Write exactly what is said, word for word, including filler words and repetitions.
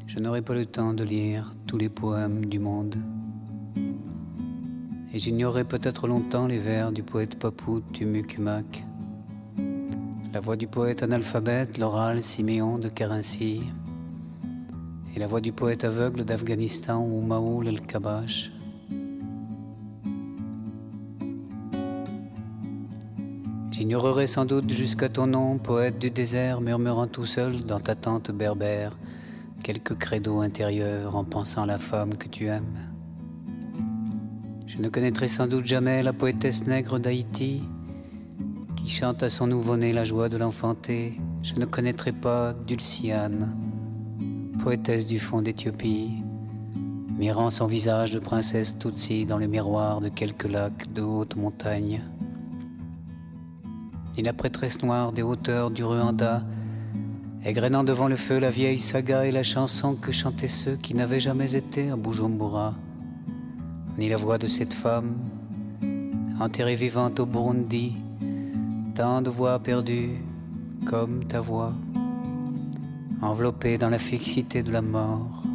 je n'aurai pas le temps de lire tous les poèmes du monde. Et j'ignorerai peut-être longtemps les vers du poète Papou Tumucumac, la voix du poète analphabète l'oral Siméon de Carinthie, et la voix du poète aveugle d'Afghanistan ou Maoul el-Kabash. J'ignorerai sans doute jusqu'à ton nom, poète du désert, murmurant tout seul dans ta tente berbère quelques credos intérieurs en pensant la femme que tu aimes. Je ne connaîtrai sans doute jamais la poétesse nègre d'Haïti qui chante à son nouveau-né la joie de l'enfanter. Je ne connaîtrai pas Dulciane, poétesse du fond d'Éthiopie, mirant son visage de princesse Tutsi dans le miroir de quelques lacs de hautes montagnes. Ni la prêtresse noire des hauteurs du Rwanda, égrenant devant le feu la vieille saga et la chanson que chantaient ceux qui n'avaient jamais été à Bujumbura, ni la voix de cette femme, enterrée vivante au Burundi, tant de voix perdues comme ta voix, enveloppée dans la fixité de la mort.